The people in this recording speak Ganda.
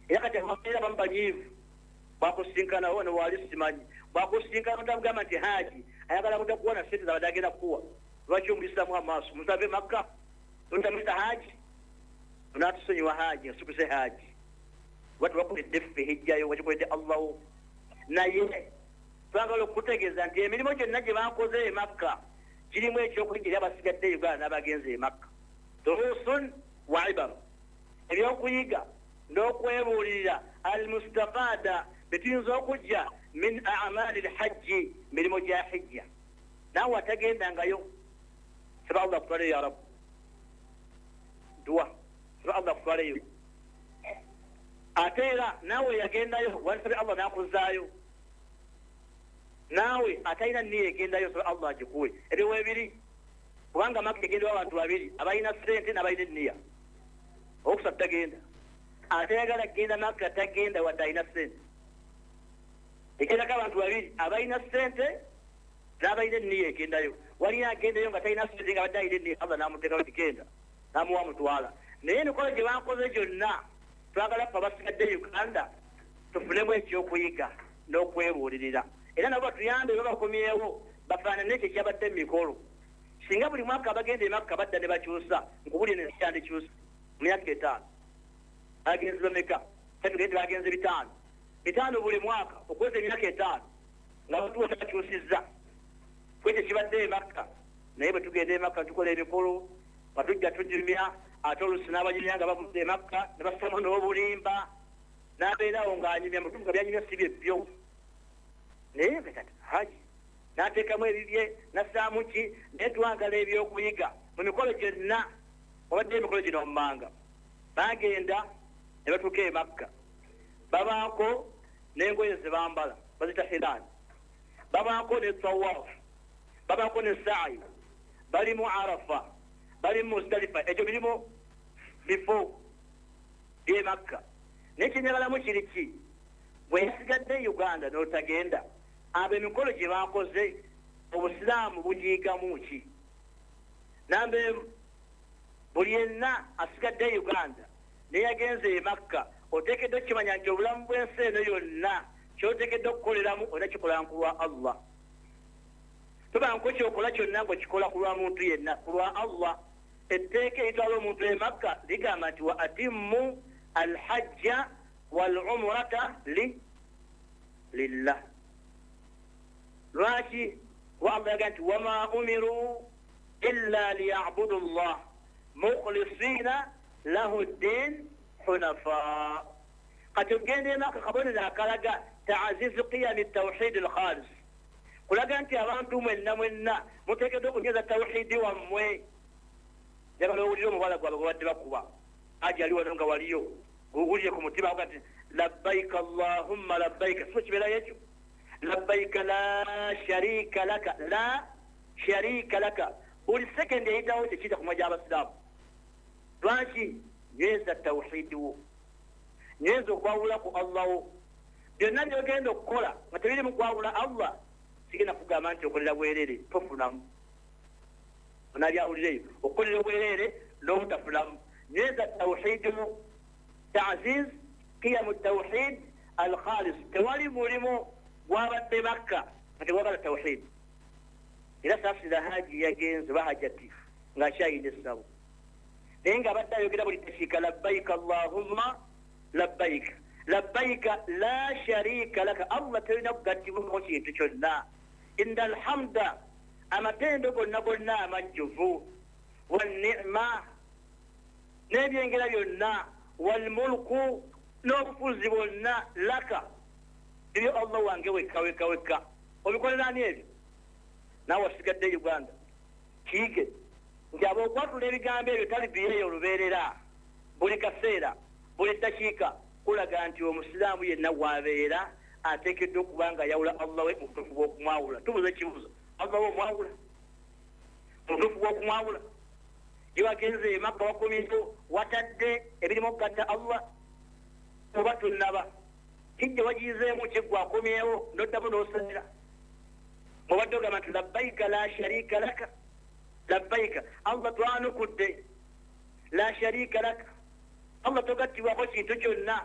era kati ababeera bamubanyiivu bakusinkana wona wali simanyi bakusinkana mutagamba nti haji ayagala kutakuwa na sente zabadde agenda kukuwa lwaki omuyisiramu amaaso musave makka totamwita haji onatusonyiwa haji nsukuse haji watu bakoledde ffe hijjayo wakikoledde allahu naye twagala okutegeeza nti emirimu gyonna gye bakoze e makka kirimu ekyokuyigira abasigadde uganda n'abagenzi e makka durusun wa ibaru ebyokuyiga n'okwebuulirira almustafada betuyinza okujja min amali lhajji mirimu gya hijja naawe atagendangayo saba allah kutwaleyo ya rabu dua saba allah kutwaleyo ate era naawe yagendayo wansabe allah nakuzaayo naawe atalina niyo egendayo saba allah agikuwe ebyo weebiri kubanga makka egendayo abantu babiri abalina sente n'abalina enniya okusatu tagenda atayagala kugenda makka tagenda wadde alina sente egendako abantu babiri abalina sente n'abalina enniya egendayo walina agendayo nga talina sente nga badde alina enniya allah n'amuteekawo kigenda n'amuwa mutwala naye emikolo gye bankoze gyonna twagala ffe abasigadde uganda tufunemu ekyokuyiga n'okwebuulirira era nabo batuyambe babakomyewo bafaanane ekyo kyabadde mumikolo singa buli mwaka abagenda emakka badda ne bakyusa nkubulire nekyandikyusa myaka 5 agenzi bameka tugende bagenzi 5 buli mwaka okweza emyaka 5 nga batuwa takyusizza kwekyo kibadde emakka naye bwe tugenda emakka tukola emikolo batujja tujumya ate olusi n'abanyumya nga bavudde emakka ne basamu n'obulimba n'abeerawo ng'anyumya mutumu nga byanyumya si byebbyo naye kati haji n'ateekamu ebibye nassaamu ki naye twagala ebyokuyiga mu mikolo gyonna obadde emikolo gino mumanga bagenda ne batuuka e makka babaako n'engoye ze bambala bazita hilaani babaako ne tawaafu babaako ne saayi bali mu arafa bali mu musdalifa ekyo birimu bifo by'e makka naye kyenyagalamu kiri ki bwe yasigadde uganda n'otagenda abo emikolo gye bakoze obusiraamu bugiyigamu ki nambe buli yenna asigadde uganda naye yagenze e makka oteekedde okukimanya nti obulamu bw'ensi eno yonna kyoteekedde okukoleramu olina kikola ku lwa allah tobanko kyokola kyonna ngaokikola ku lwa muntu yenna ku lwa allah etteeka eritwala omuntu e makka ligamba nti wa atimmu alhajja walumurata lillah lwaki wa allah yaga nti wama umiru illa liyabudu llah mukhlisina lahu ddin hunafa kati ogenda emaka kabonero akalaga taazizu qiyami tawhidi alkhalis kulaga nti abantu mwenna muteekeddwa okunyeza tawhidi wammwe njagala owulire omubala gwabwe gwebadde bakuba aji ali wano nga waliyo guwulire ku mutima avuga nti labbaika allahumma labbaika so kibeerayo ekyo labbaika la sharika laka buli sekendi eyitawo tekiyita kumwa gy'abasiraamu lwaki nyweza tawhidi wo nyweza okwawula ku allah wo byonna byogenda okukola nga tebiri mu kwawula allah sigenda kugamba nti okolera bwerere tofunamu onalyawulireyo okukolera bwerere n'obutafunamu nyweza tawhidi wo taziz qiyamu tawhid alkhalis tewali mulimu gwabadde makka nga tewagala tawhid era saasira haji yagenze bahajjatifu ng'akyayina essabo naye ng'abadde ayogera buli dakiika labbaika allahumma labbaika la sharika laka allah talina kugattibwako kintu kyonna inna alhamda amatendo gonna amajjuvu wannima n'ebyengera byonna walmulku n'obufuzi bwonna laka ebyo allah wange wekka obikoleraani ebyo naawe wasigadde uganda kiige nti aba okwatula ebigambo ebyo talibiyeyo olubeerera buli kaseera buli dakiika kulaga nti omusiraamu yenna waabeera ateekeddwa okuba nga yawula allah we mu butuufu bw'okumwawula tubuza ekibuzo allah we omwawula mu butuufu bw'okumwawula gye wagenze emakka wakomyewo watadde ebirimu okugatta allah oba tonnaba kijja wagiyizeemu kyeggwa akomyewo n'oddamu n'osalira mubadde ogamba nti labbaika la sharika laka labbaika allah twanukudde la sharika laka allah togattibwako kintu kyonna